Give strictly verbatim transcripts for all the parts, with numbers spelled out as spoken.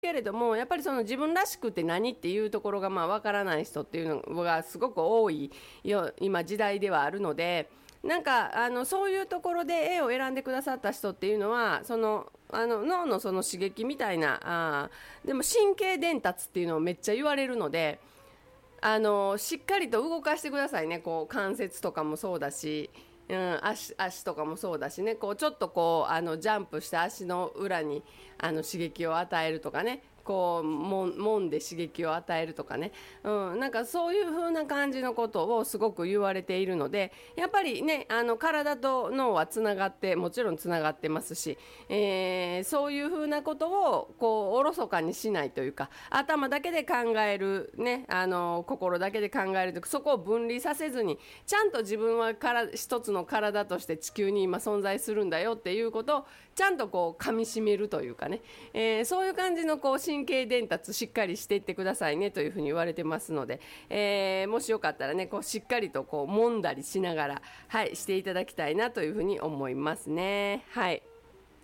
けれども、やっぱりその自分らしくって何っていうところがまあわからない人っていうのがすごく多いよ今時代ではあるので、なんかあのそういうところで絵を選んでくださった人っていうのは、そのあの脳のその刺激みたいな、あでも神経伝達っていうのをめっちゃ言われるので、あのしっかりと動かしてくださいね。こう関節とかもそうだし、うん、足, 足とかもそうだしね、こうちょっとこうあのジャンプして足の裏にあの刺激を与えるとかね、こうもんもんで刺激を与えるとかね、うん、なんかそういう風な感じのことをすごく言われているので、やっぱりね、あの体と脳はつながって、もちろんつながってますし、えー、そういう風なことをこうおろそかにしないというか、頭だけで考える、ね、あの心だけで考えると、そこを分離させずに、ちゃんと自分はから一つの体として地球に今存在するんだよっていうことをちゃんとこう噛みしめるというかね、えー、そういう感じのこう神経伝達しっかりしていってくださいねというふうに言われてますので、えー、もしよかったらね、こうしっかりとこう揉んだりしながら、はい、していただきたいなというふうに思いますね。はい、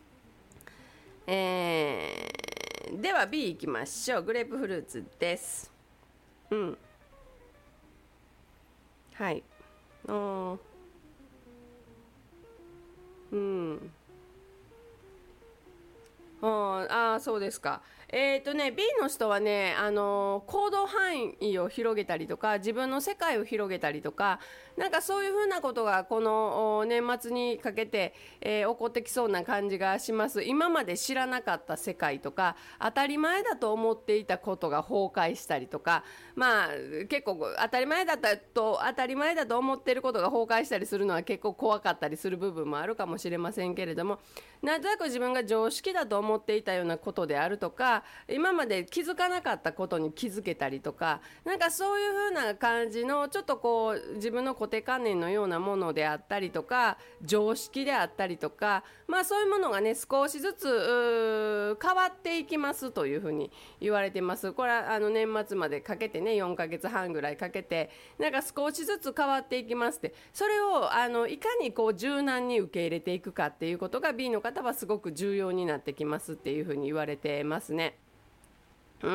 えー、では B いきましょう。グレープフルーツです。うん、はい、おうん、ああ、そうですか。えっとね、B の人はね、あのー行動範囲を広げたりとか、自分の世界を広げたりとか、なんかそういうふうなことがこのお年末にかけて、えー起こってきそうな感じがします。今まで知らなかった世界とか、当たり前だと思っていたことが崩壊したりとか、まあ結構当たり前だったと当たり前だと思っていることが崩壊したりするのは結構怖かったりする部分もあるかもしれませんけれども、なんとなく自分が常識だと思っていたようなことであるとか、今まで気づかなかったことに気づけたりとか、なんかそういう風な感じのちょっとこう自分の固定観念のようなものであったりとか、常識であったりとか、まあそういうものがね、少しずつ変わっていきますというふうに言われてます。これはあの年末までかけてね、よんかげつはんぐらいかけて、なんか少しずつ変わっていきますって、それをあのいかにこう柔軟に受け入れていくかっていうことが B の方はすごく重要になってきますっていうふうに言われてますね。うん、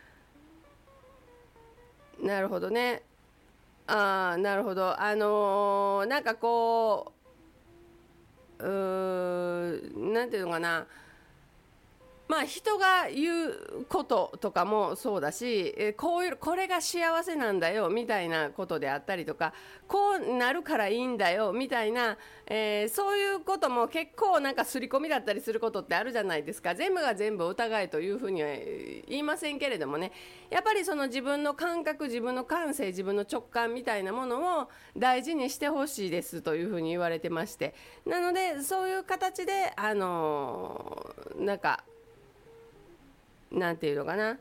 なるほどね。ああ、なるほど。あのーなんかこう、うーん、なんていうのかな。まあ人が言うこととかもそうだし、えこういう、これが幸せなんだよみたいなことであったりとか、こうなるからいいんだよみたいな、えーそういうことも結構なんか刷り込みだったりすることってあるじゃないですか。全部が全部疑いというふうにはえー言いませんけれどもね、やっぱりその自分の感覚、自分の感性、自分の直感みたいなものを大事にしてほしいですというふうに言われてまして、なのでそういう形であのーなんかなんていうのかな、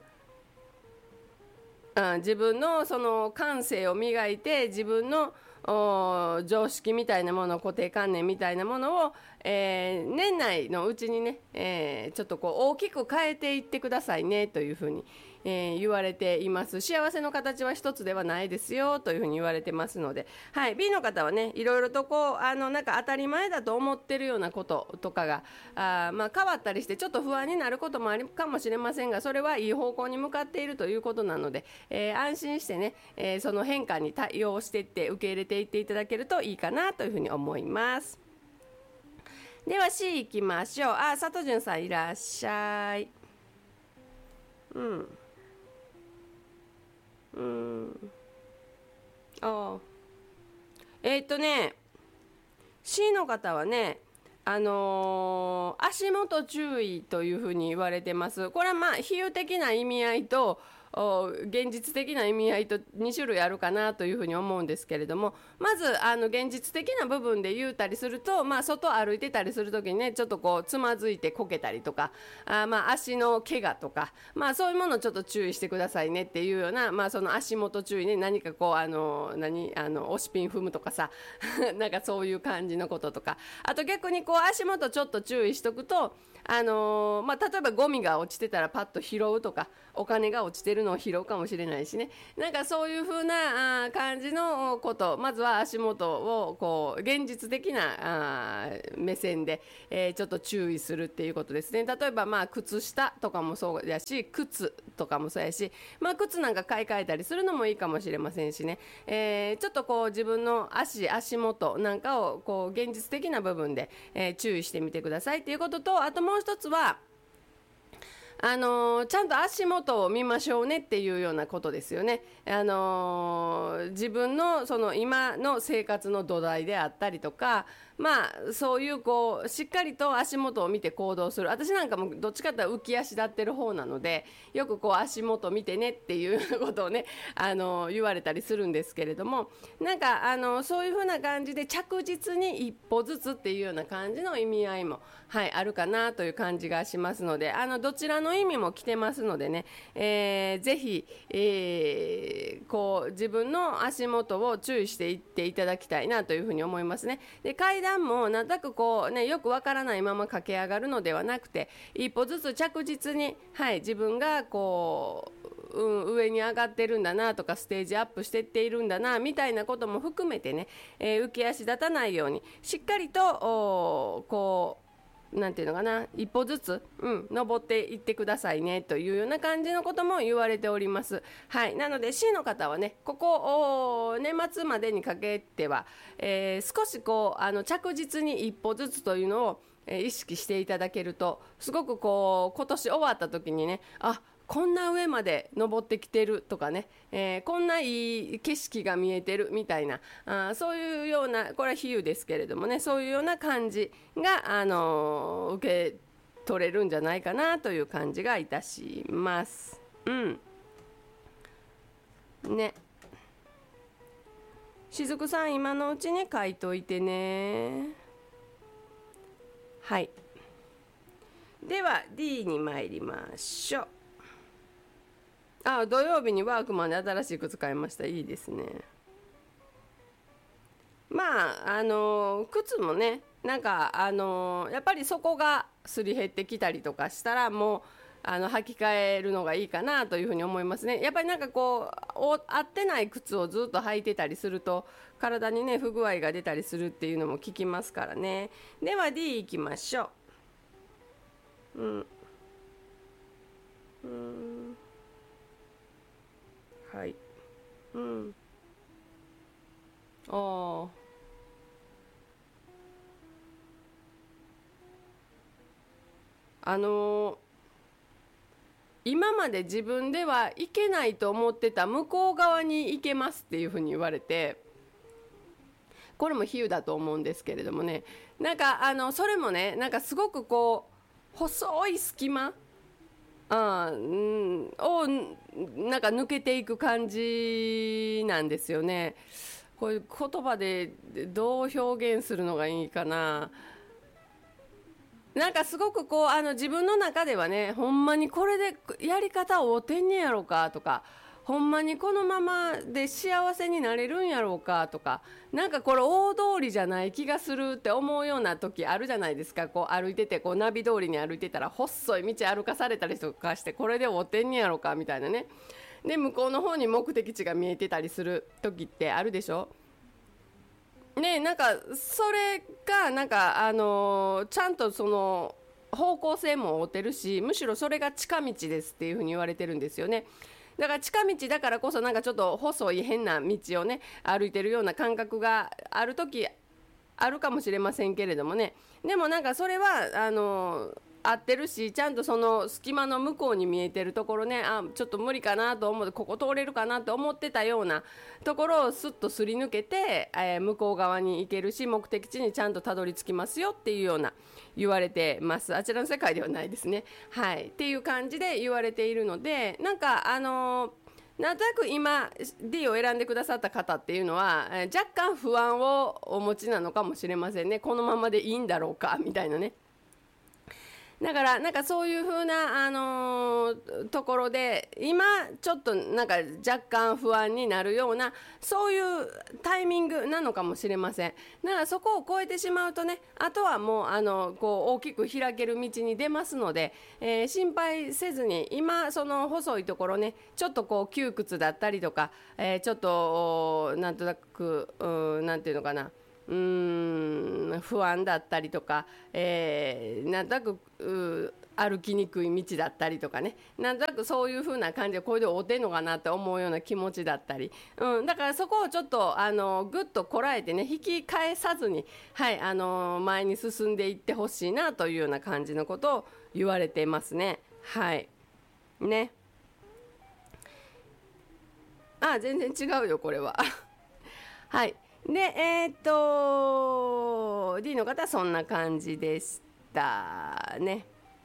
うん、自分のその感性を磨いて、自分のお常識みたいなもの、固定観念みたいなものを、えー年内のうちにね、えーちょっとこう大きく変えていってくださいねというふうに、えー言われています。幸せの形は一つではないですよというふうに言われてますので、はい、B の方はね、いろいろとこうあのなんか当たり前だと思ってるようなこととかがあー、まあ、変わったりしてちょっと不安になることもあるかもしれませんが、それはいい方向に向かっているということなので、えー安心してね、えーその変化に対応していって受け入れていっていただけるといいかなというふうに思います。では C いきましょう。あ、佐藤潤さんいらっしゃい。うん。うん。あえーっとね、C の方はね、あのー足元注意というふうに言われてます。これはまあ比喩的な意味合いとお現実的な意味合いとに種類あるかなというふうに思うんですけれども、まずあの現実的な部分で言うたりすると、まあ、外歩いてたりするときにね、ちょっとこうつまずいてこけたりとか、あまあ足の怪我とか、まあ、そういうものをちょっと注意してくださいねっていうような、まあ、その足元注意ね、何かこうあの何あの押しピン踏むとかさなんかそういう感じのこととか、あと逆にこう足元ちょっと注意しとくと、あのーまあ、例えばゴミが落ちてたらパッと拾うとか、お金が落ちてるのを拾うかもしれないしね、なんかそういう風なあ感じのこと、まずは足元をこう現実的なあ目線で、えー、ちょっと注意するっていうことですね。例えばまあ靴下とかもそうやし、靴とかもそうやし、まあ、靴なんか買い替えたりするのもいいかもしれませんしね、えー、ちょっとこう自分の足足元なんかをこう現実的な部分で、えー、注意してみてくださいっていうことと、あともう一つはあのーちゃんと足元を見ましょうねっていうようなことですよね。あのー自分のその今の生活の土台であったりとか、まあそういうこうしっかりと足元を見て行動する。私なんかもどっちかというと浮き足立ってる方なので、よくこう足元見てねっていうようなことをね、あのー言われたりするんですけれども、なんかあのーそういう風な感じで着実に一歩ずつっていうような感じの意味合いも、はい、あるかなという感じがしますので、あのどちらの意味も来てますのでね、えー、ぜひ、えーこう自分の足元を注意していっていただきたいなというふうに思いますね。で階段もなんとなくこう、ね、よくわからないまま駆け上がるのではなくて、一歩ずつ着実に、はい、自分がこう、うん、上に上がってるんだなとか、ステージアップしていっているんだなみたいなことも含めてね、えー浮き足立たないようにしっかりとおこうなんていうのかな、一歩ずつ、うん、登っていってくださいねというような感じのことも言われております。はい、なので C の方はね、ここお年末までにかけては、えー少しこうあの着実に一歩ずつというのを、えー意識していただけると、すごくこう今年終わった時にね、あ、こんな上まで登ってきてるとかね、えーこんないい景色が見えてるみたいな、あーそういうような、これは比喩ですけれどもね、そういうような感じが、あのー受け取れるんじゃないかなという感じがいたします。うんね、しずくさん今のうちに書いといてね。はい、では D に参りましょう。あ、土曜日にワークマンで新しい靴買いました。いいですね。まああの靴もね、なんかあのやっぱり底がすり減ってきたりとかしたら、もうあの履き替えるのがいいかなというふうに思いますね。やっぱりなんかこうお合ってない靴をずっと履いてたりすると、体にね不具合が出たりするっていうのも聞きますからね。では D いきましょう。うんうんはい、うんあああのー今まで自分では行けないと思ってた向こう側に行けますっていうふうに言われて、これも比喩だと思うんですけれどもね、なんかあのそれもね、なんかすごくこう細い隙間、あうん、をなんか抜けていく感じなんですよね。こういう言葉でどう表現するのがいいかな。なんかすごくこうあの自分の中ではね、ほんまにこれでやり方を合うてんねやろうかとか、ほんまにこのままで幸せになれるんやろうかとか、なんかこれ大通りじゃない気がするって思うような時あるじゃないですか。こう歩いてて、こうナビ通りに歩いてたら細い道歩かされたりとかして、これで合うてんねやろうかみたいなね。で向こうの方に目的地が見えてたりする時ってあるでしょ。ね、なんかそれがなんかあのーちゃんとその方向性も合ってるし、むしろそれが近道ですっていうふうに言われてるんですよね。だから近道だからこそ、なんかちょっと細い変な道をね歩いてるような感覚がある時あるかもしれませんけれどもね。でもなんかそれはあの合ってるし、ちゃんとその隙間の向こうに見えてるところね、あちょっと無理かなと思って、ここ通れるかなと思ってたようなところをスッとすり抜けて、えー向こう側に行けるし、目的地にちゃんとたどり着きますよっていうような言われてます。あちらの世界ではないですね。はい、っていう感じで言われているので、なんかあのーなんとなく今 D を選んでくださった方っていうのは、えー若干不安をお持ちなのかもしれませんね。このままでいいんだろうかみたいなね。 だからなんかそういう風な、あのーところで今ちょっとなんか若干不安になるようなそういうタイミングなのかもしれません。だからそこを越えてしまうとね、あとはもうあのこう大きく開ける道に出ますので、えー心配せずに今その細いところね、ちょっとこう窮屈だったりとか、えーちょっとなんとなくうーなんていうのかな、うーん不安だったりとか、えーなんとなくう歩きにくい道だったりとかね、なんとなくそういう風な感じでこれで合うてんのかなって思うような気持ちだったり、うん、だからそこをちょっとあのぐっとこらえてね、引き返さずに、はい、あの前に進んでいってほしいなというような感じのことを言われていますね。はいね。あ、全然違うよこれは。はい。で、えーっと、D の方はそんな感じでしたね。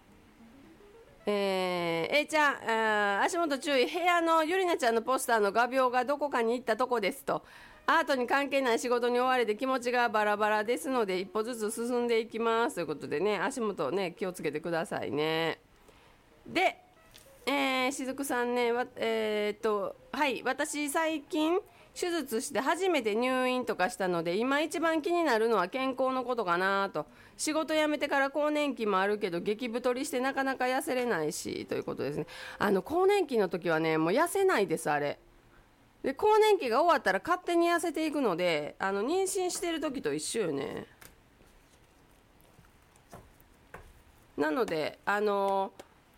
えー、A ちゃん、あー足元注意、部屋のゆりなちゃんのポスターの画鋲がどこかに行ったとこですと。アートに関係ない仕事に追われて気持ちがバラバラですので一歩ずつ進んでいきますということでね、足元ね気をつけてくださいね。で、えー、しずくさんね、わえーっとはい私最近手術して初めて入院とかしたので今一番気になるのは健康のことかなと。仕事辞めてから更年期もあるけど激太りしてなかなか痩せれないしということですね。あの更年期の時はねもう痩せないですあれで。更年期が終わったら勝手に痩せていくので、あの妊娠してる時と一緒よね。なのであの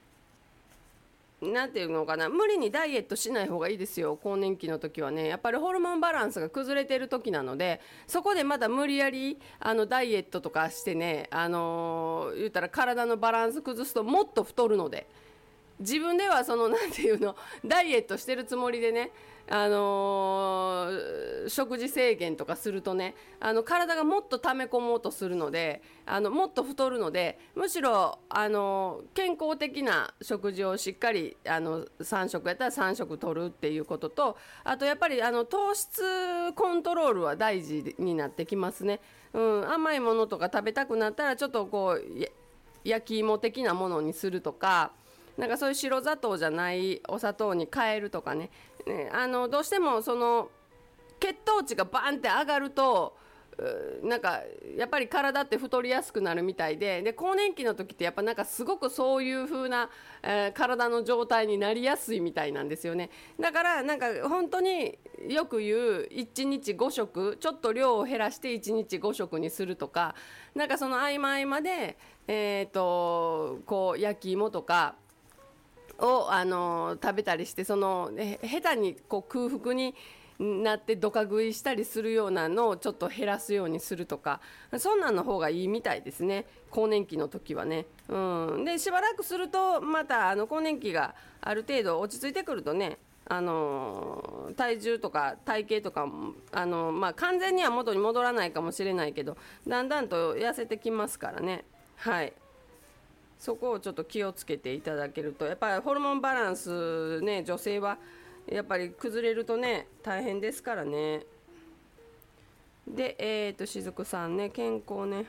なんていうのかな、無理にダイエットしない方がいいですよ更年期の時はね。やっぱりホルモンバランスが崩れてる時なので、そこでまた無理やりあのダイエットとかしてね、あのー言ったら体のバランス崩すともっと太るので、自分ではそのなんていうのダイエットしてるつもりでね、あのー食事制限とかするとね、あの体がもっと溜め込もうとするので、あのもっと太るので、むしろ、あのー健康的な食事をしっかりあのさん食やったらさん食取るっていうことと、あとやっぱりあの糖質コントロールは大事になってきますね。うん、甘いものとか食べたくなったらちょっとこうや焼き芋的なものにするとか、なんかそういう白砂糖じゃないお砂糖に変えるとかね。ね、あのどうしてもその血糖値がバーンって上がるとうなんかやっぱり体って太りやすくなるみたいで、で更年期の時ってやっぱなんかすごくそういう風な、えー体の状態になりやすいみたいなんですよね。だからなんか本当によく言ういちにちご食、ちょっと量を減らしていちにちご食にするとか、なんかその合間合間でえーとこう焼き芋とかを、あの食べたりして、そのえ下手にこう空腹になってどか食いしたりするようなのをちょっと減らすようにするとか、そんなんの方がいいみたいですね更年期の時はね。うん、でしばらくするとまたあの更年期がある程度落ち着いてくるとね、あの体重とか体型とかもあの、まあ、完全には元に戻らないかもしれないけどだんだんと痩せてきますからね。はい、そこをちょっと気をつけていただけると、やっぱりホルモンバランスね、女性はやっぱり崩れるとね大変ですからね。でえっ、ー、としずくさんね、健康ね、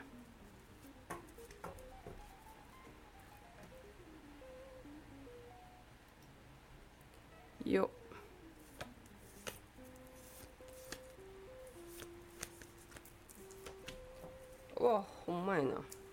ようわほんまやな。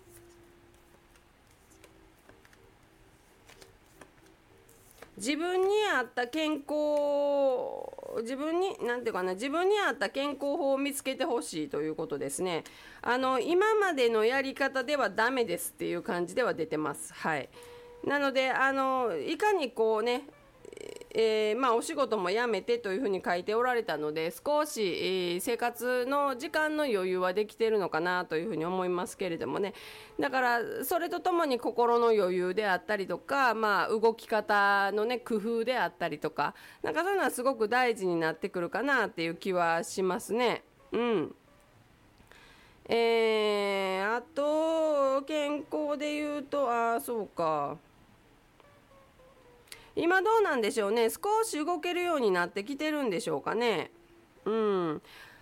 自分に合った健康、自分になんていうかな、自分に合った健康法を見つけてほしいということですね。あの今までのやり方ではダメですっていう感じでは出てます。はい。なのであのいかにこうね、えーまあ、お仕事も辞めてというふうに書いておられたので、少し、えー生活の時間の余裕はできているのかなというふうに思いますけれどもね。だからそれとともに心の余裕であったりとか、まあ、動き方の、ね、工夫であったりとか、なんかそういうのはすごく大事になってくるかなっていう気はしますね。うんえー、あと健康で言うと、ああそうか、今どうなんでしょうね。少し動けるようになってきてるんでしょうかね。うん。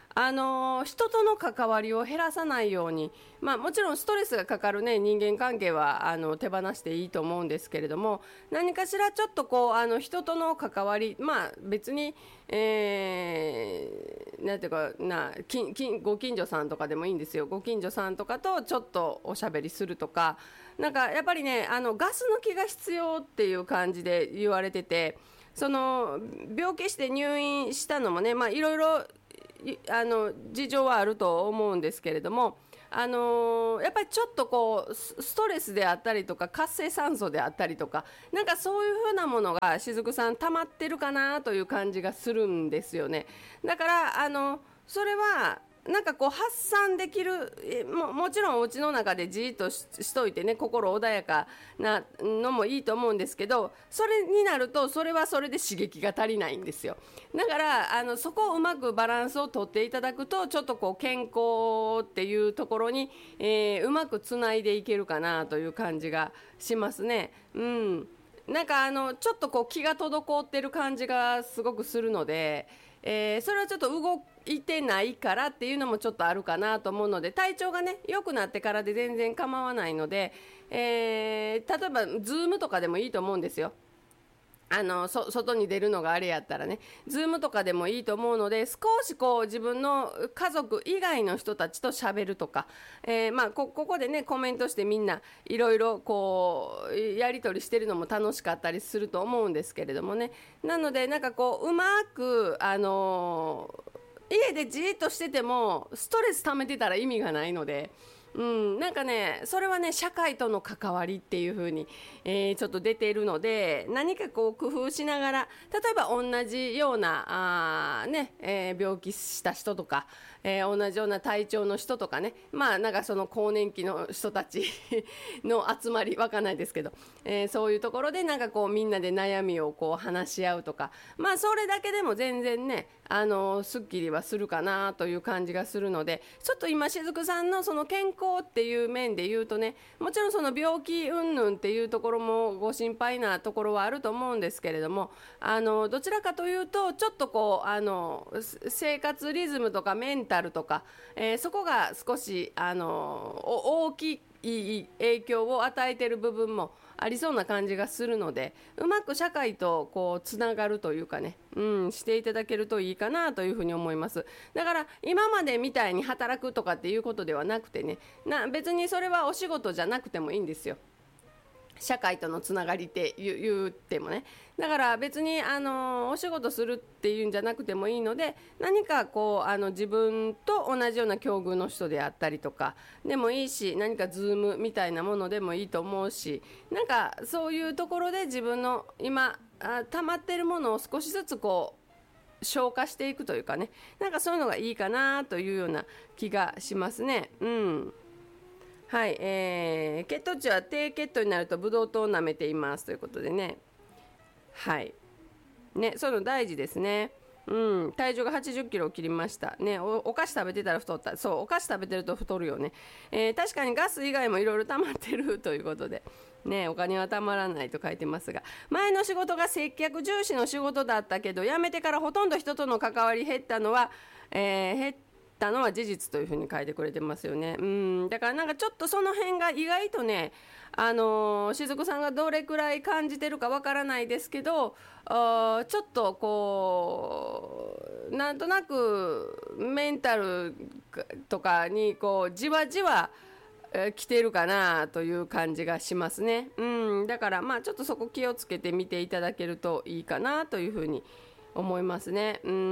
あの人との関わりを減らさないように、まあ、もちろんストレスがかかる、ね、人間関係はあの手放していいと思うんですけれども、何かしらちょっとこうあの人との関わり、まあ、別に、えー、なんていうかなききご近所さんとかでもいいんですよ。ご近所さんとかとちょっとおしゃべりするとか、なんかやっぱりね、あのガス抜きが必要っていう感じで言われてて、その病気して入院したのもね、まあ、いろいろあの事情はあると思うんですけれども、あのーやっぱりちょっとこうスストレスであったりとか活性酸素であったりとか、なんかそういう風なものがしずくさん溜まってるかなという感じがするんですよね。だからあのそれはなんかこう発散できる、えももちろんお家の中でじーっと し, しといてね、心穏やかなのもいいと思うんですけど、それになるとそれはそれで刺激が足りないんですよ。だからあのそこをうまくバランスをとっていただくと、ちょっとこう健康っていうところに、えーうまくつないでいけるかなという感じがしますね。うん、なんかあのちょっとこう気が滞ってる感じがすごくするので、えーそれはちょっと動いてないからっていうのもちょっとあるかなと思うので、体調がね良くなってからで全然構わないので、えー例えばズームとかでもいいと思うんですよ。あのそ外に出るのがあれやったらね、ズームとかでもいいと思うので、少しこう自分の家族以外の人たちと喋るとか、えーまあ、こ, ここでねコメントしてみんないろいろこうやり取りしてるのも楽しかったりすると思うんですけれどもね。なのでなんかこううまくあのー家でじーっとしててもストレス溜めてたら意味がないので、うん、なんかねそれはね社会との関わりっていう風に、えーちょっと出ているので、何かこう工夫しながら、例えば同じようなあー、ねえー病気した人とか、えー同じような体調の人とかね、まあなんかその更年期の人たちの集まりわかんないですけど、えーそういうところでなんかこうみんなで悩みをこう話し合うとか、まあそれだけでも全然ねあのすっきりはするかなという感じがするので、ちょっと今しずくさんのその健康っていう面で言うとね、もちろんその病気云々っていうところもご心配なところはあると思うんですけれども、あのどちらかというとちょっとこうあの生活リズムとかメンタルとか、えーそこが少しあのお大きい影響を与えている部分もありそうな感じがするので、うまく社会とこうつながるというかね、うん、していただけるといいかなというふうに思います。だから今までみたいに働くとかっていうことではなくてね、な別にそれはお仕事じゃなくてもいいんですよ。社会とのつながりって言言ってもね。だから別にあのお仕事するっていうんじゃなくてもいいので、何かこうあの自分と同じような境遇の人であったりとかでもいいし、何かズームみたいなものでもいいと思うし、なんかそういうところで自分の今あ溜まってるものを少しずつこう消化していくというかね、なんかそういうのがいいかなというような気がしますね。うん、はい、えー、血糖値は低血糖になるとブドウ糖を舐めていますということでね、はいね、そういうの大事ですね。うん、体重がはちじゅっキロを切りましたね。お、お菓子食べてたら太った。そう、お菓子食べてると太るよね。えー確かにガス以外もいろいろ溜まってるということでね、お金はたまらないと書いてますが、前の仕事が接客重視の仕事だったけど辞めてからほとんど人との関わり減ったのは、えー減ったのは事実というふうに書いてくれてますよね。うん、だからなんかちょっとその辺が意外とね、あのー、しずくさんがどれくらい感じてるかわからないですけど、あーちょっとこうなんとなくメンタルとかにこうじわじわえー来てるかなという感じがしますね。うん、だからまあちょっとそこ気をつけて見ていただけるといいかなというふうに思いますね。うん、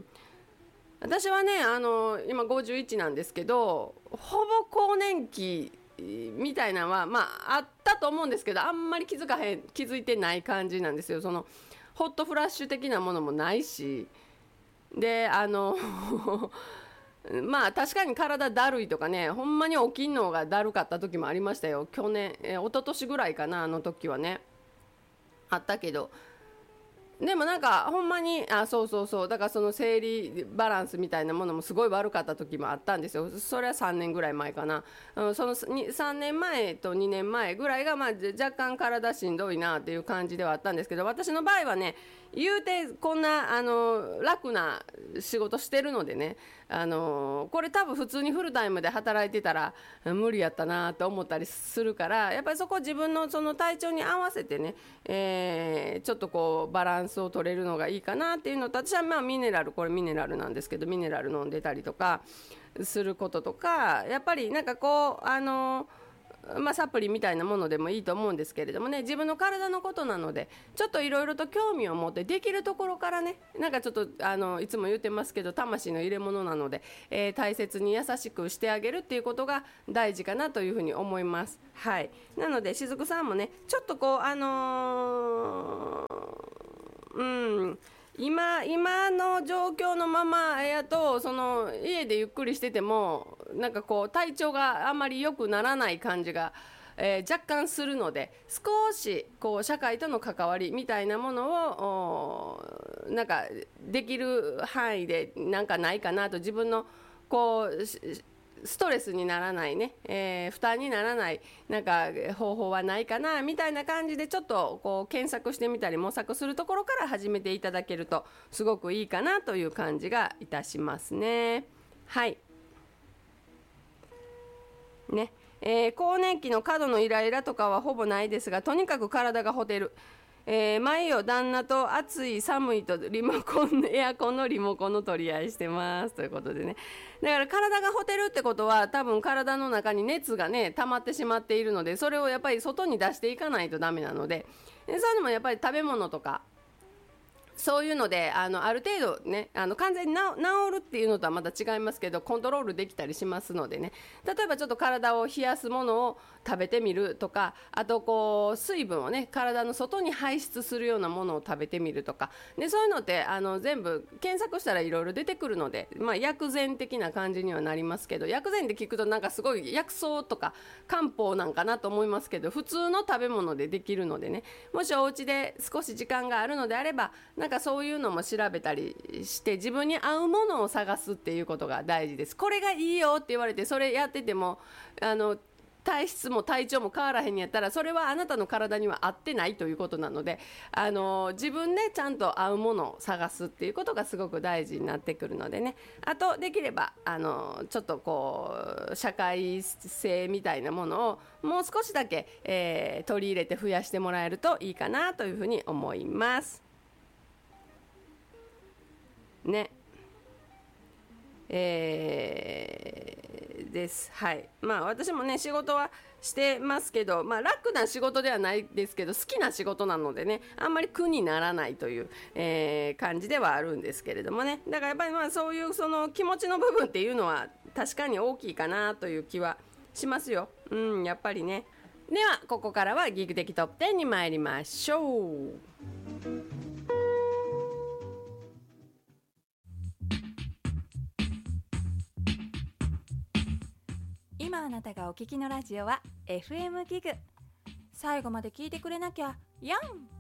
私はねあの今ごじゅういちなんですけど、ほぼ更年期みたいなのはまああったと思うんですけど、あんまり気づかへん気づいてない感じなんですよ。そのホットフラッシュ的なものもないし、であのまあ確かに体だるいとかね、ほんまに起きんのがだるかった時もありましたよ。去年、えー、一昨年ぐらいかな、あの時はねあったけど、 でもなんかほんまにあそうそうそうだからその生理バランスみたいなものもすごい悪かった時もあったんですよ。それはさんねんぐらい前かな、うん、そのさんねんまえとにねんまえぐらいがまあ若干体しんどいなっていう感じではあったんですけど、私の場合はね言うてこんなあの楽な仕事してるのでね、あのこれ多分普通にフルタイムで働いてたら無理やったなと思ったりするから、やっぱりそこ自分のその体調に合わせてね、えー、ちょっとこうバランスを取れるのがいいかなっていうのと、私はまあミネラルこれミネラルなんですけどミネラル飲んでたりとかすることとか、やっぱりなんかこうあのまあ、サプリみたいなものでもいいと思うんですけれどもね、自分の体のことなのでちょっといろいろと興味を持ってできるところからね、なんかちょっとあのいつも言ってますけど魂の入れ物なので、えー、大切に優しくしてあげるっていうことが大事かなというふうに思います。はい、なのでしずくさんもねちょっとこうあのー、うん今今の状況のままやとその家でゆっくりしててもなんかこう体調があんまり良くならない感じが、えー、若干するので、少しこう社会との関わりみたいなものをなんかできる範囲でなんかないかなと、自分のこうストレスにならないね、えー、負担にならないなんか方法はないかなみたいな感じでちょっとこう検索してみたり模索するところから始めていただけるとすごくいいかなという感じがいたしますね。はいね、えー、更年期の過度のイライラとかはほぼないですが、とにかく体がほてる、えー、毎夜旦那と暑い寒いとリモコンエアコンのリモコンの取り合いしてますということでね、だから体がほてるってことは多分体の中に熱がね溜まってしまっているので、それをやっぱり外に出していかないとダメなので、そういうのもやっぱり食べ物とかそういうので あのある程度ねあの完全に治るっていうのとはまた違いますけどコントロールできたりしますのでね、例えばちょっと体を冷やすものを食べてみるとか、あとこう水分をね体の外に排出するようなものを食べてみるとかで、そういうのってあの全部検索したらいろいろ出てくるので、まあ、薬膳的な感じにはなりますけど、薬膳って聞くとなんかすごい薬草とか漢方なんかなと思いますけど、普通の食べ物でできるのでね、もしお家で少し時間があるのであればなんかそういうのも調べたりして自分に合うものを探すっていうことが大事です。これがいいよって言われてそれやっててもあの体質も体調も変わらへんやったらそれはあなたの体には合ってないということなので、あの自分でちゃんと合うものを探すっていうことがすごく大事になってくるのでね、あとできればあのちょっとこう社会性みたいなものをもう少しだけ、えー、取り入れて増やしてもらえるといいかなというふうに思いますね。えー、です。はい。まあ私もね仕事はしてますけど、まあ楽な仕事ではないですけど好きな仕事なのでね、あんまり苦にならないという、えー、感じではあるんですけれどもね。だからやっぱりまあそういうその気持ちの部分っていうのは確かに大きいかなという気はしますよ。うん、やっぱりね。ではここからはギグ的トップじゅうに参りましょう。 今あなたがお聞きのラジオは エフエム ギグ。最後まで聞いてくれなきゃやん。